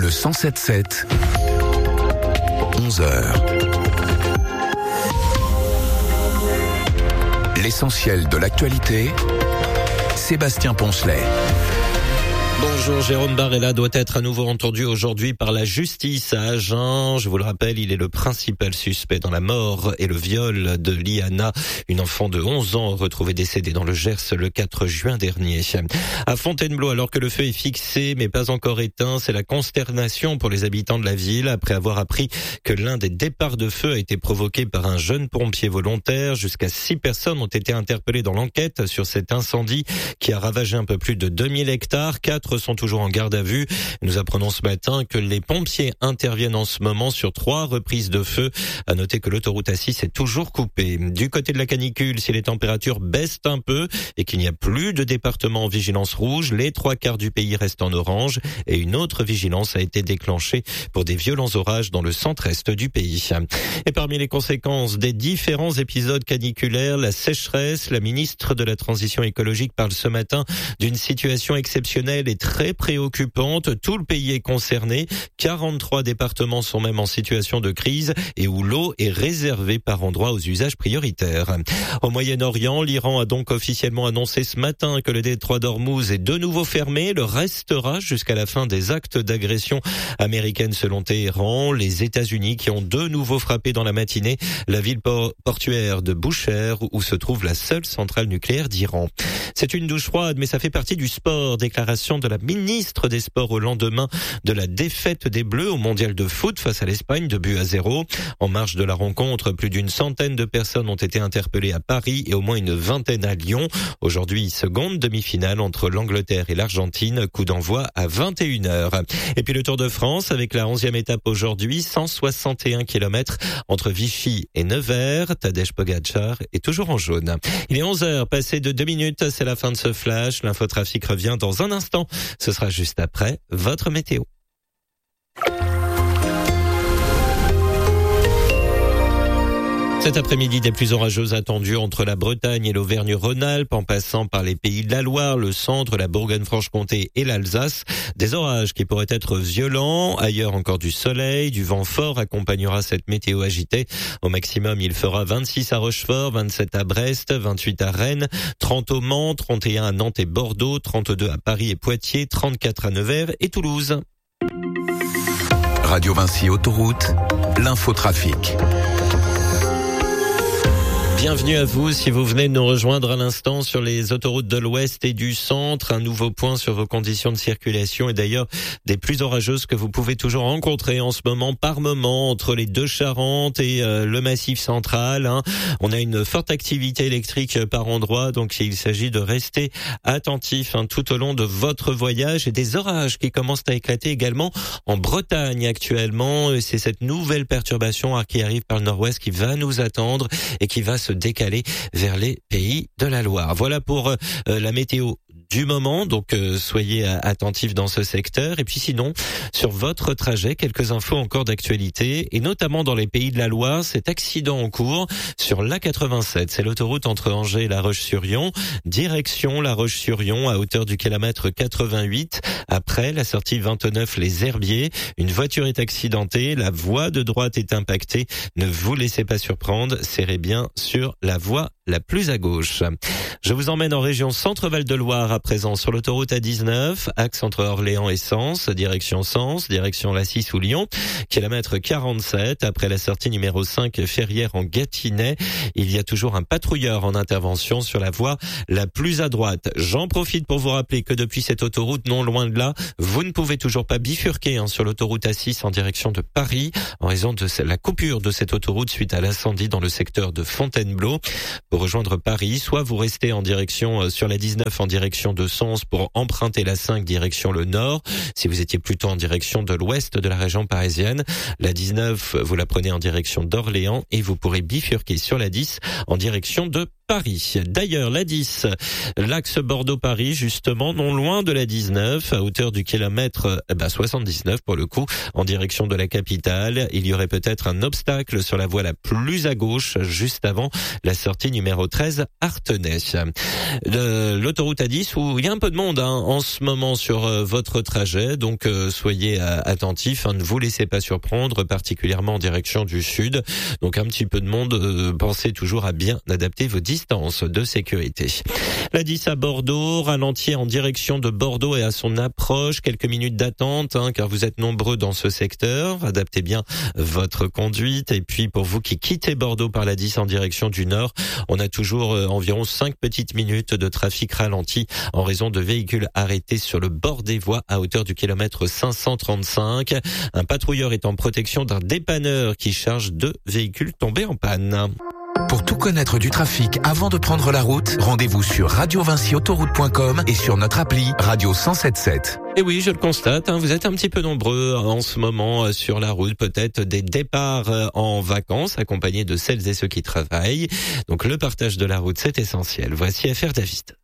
Le 107.7, 11h. L'essentiel de l'actualité, Sébastien Poncelet. Bonjour, Jérôme Barella doit être à nouveau entendu aujourd'hui par la justice à Agen. Je vous le rappelle, il est le principal suspect dans la mort et le viol de Liana, une enfant de 11 ans retrouvée décédée dans le Gers le 4 juin dernier. À Fontainebleau, alors que le feu est fixé mais pas encore éteint, c'est la consternation pour les habitants de la ville après avoir appris que l'un des départs de feu a été provoqué par un jeune pompier volontaire. Jusqu'à 6 personnes ont été interpellées dans l'enquête sur cet incendie qui a ravagé un peu plus de 2000 hectares. 4 sont toujours en garde à vue. Nous apprenons ce matin que les pompiers interviennent en ce moment sur 3 reprises de feu. À noter que l'autoroute A6 est toujours coupée. Du côté de la canicule, si les températures baissent un peu et qu'il n'y a plus de département en vigilance rouge, les 3/4 du pays restent en orange et une autre vigilance a été déclenchée pour des violents orages dans le centre-est du pays. Et parmi les conséquences des différents épisodes caniculaires, la sécheresse, la ministre de la Transition écologique parle ce matin d'une situation exceptionnelle et très préoccupante. Tout le pays est concerné. 43 départements sont même en situation de crise et où l'eau est réservée par endroits aux usages prioritaires. Au Moyen-Orient, l'Iran a donc officiellement annoncé ce matin que le détroit d'Ormuz est de nouveau fermé. Le restera jusqu'à la fin des actes d'agression américaine selon Téhéran. Les États-Unis qui ont de nouveau frappé dans la matinée la ville portuaire de Bushehr où se trouve la seule centrale nucléaire d'Iran. C'est une douche froide, mais ça fait partie du sport. Déclaration de la ministre des Sports au lendemain de la défaite des Bleus au mondial de foot face à l'Espagne de 2-0. En marge de la rencontre, plus d'une centaine de personnes ont été interpellées à Paris et au moins une vingtaine à Lyon. Aujourd'hui, seconde demi-finale entre l'Angleterre et l'Argentine, coup d'envoi à 21h. Et puis le Tour de France avec la 11e étape aujourd'hui, 161 km entre Vichy et Nevers. Tadej Pogačar est toujours en jaune. Il est 11h, passé de 2 minutes, c'est la fin de ce flash. L'infotrafic revient dans un instant. Ce sera juste après votre météo. Cet après-midi, des pluies orageuses attendues entre la Bretagne et l'Auvergne-Rhône-Alpes, en passant par les Pays de la Loire, le centre, la Bourgogne-Franche-Comté et l'Alsace. Des orages qui pourraient être violents. Ailleurs, encore du soleil, du vent fort accompagnera cette météo agitée. Au maximum, il fera 26 à Rochefort, 27 à Brest, 28 à Rennes, 30 au Mans, 31 à Nantes et Bordeaux, 32 à Paris et Poitiers, 34 à Nevers et Toulouse. Radio Vinci Autoroute, l'infotrafic. Bienvenue à vous si vous venez de nous rejoindre à l'instant sur les autoroutes de l'Ouest et du Centre. Un nouveau point sur vos conditions de circulation et d'ailleurs des pluies orageuses que vous pouvez toujours rencontrer en ce moment par moment entre les deux Charentes et le Massif central. On a une forte activité électrique par endroit, donc il s'agit de rester attentif tout au long de votre voyage et des orages qui commencent à éclater également en Bretagne actuellement. C'est cette nouvelle perturbation qui arrive par le nord-ouest qui va nous attendre et qui va se décaler vers les Pays de la Loire. Voilà pour la météo du moment, donc soyez attentifs dans ce secteur. Et puis sinon, sur votre trajet, quelques infos encore d'actualité, et notamment dans les Pays de la Loire, cet accident en cours sur l'A87, c'est l'autoroute entre Angers et La Roche-sur-Yon, direction La Roche-sur-Yon à hauteur du kilomètre 88, après la sortie 29 Les Herbiers, une voiture est accidentée, la voie de droite est impactée, ne vous laissez pas surprendre, serrez bien sur la voie la plus à gauche. Je vous emmène en région Centre-Val de Loire à présent sur l'autoroute A19, axe entre Orléans et Sens, direction La 6 ou Lyon, kilomètre 47, après la sortie numéro 5 Ferrières en Gâtinais. Il y a toujours un patrouilleur en intervention sur la voie la plus à droite. J'en profite pour vous rappeler que depuis cette autoroute, non loin de là, vous ne pouvez toujours pas bifurquer sur l'autoroute A6 en direction de Paris, en raison de la coupure de cette autoroute suite à l'incendie dans le secteur de Fontainebleau. Pour rejoindre Paris, soit vous restez en direction sur la 19 en direction de Sens pour emprunter la 5 direction le nord. Si vous étiez plutôt en direction de l'ouest de la région parisienne, la 19 vous la prenez en direction d'Orléans et vous pourrez bifurquer sur la 10 en direction de Paris. D'ailleurs, la 10, l'axe Bordeaux-Paris, justement, non loin de la 19, à hauteur du kilomètre 79 pour le coup, en direction de la capitale. Il y aurait peut-être un obstacle sur la voie la plus à gauche, juste avant la sortie numéro 13, Artenay. L'autoroute A10 où il y a un peu de monde en ce moment sur votre trajet, donc soyez attentifs, ne vous laissez pas surprendre, particulièrement en direction du sud. Donc un petit peu de monde, pensez toujours à bien adapter vos distances de sécurité. La 10 à Bordeaux, ralenti en direction de Bordeaux et à son approche, quelques minutes d'attente car vous êtes nombreux dans ce secteur. Adaptez bien votre conduite. Et puis pour vous qui quittez Bordeaux par la 10 en direction du nord, on a toujours environ 5 petites minutes de trafic ralenti en raison de véhicules arrêtés sur le bord des voies à hauteur du kilomètre 535. Un patrouilleur est en protection d'un dépanneur qui charge 2 véhicules tombés en panne. Pour tout connaître du trafic avant de prendre la route, rendez-vous sur radiovinciautoroute.com et sur notre appli Radio 107.7. Et oui, je le constate, vous êtes un petit peu nombreux en ce moment sur la route, peut-être des départs en vacances accompagnés de celles et ceux qui travaillent. Donc le partage de la route, c'est essentiel. Voici Affaire David.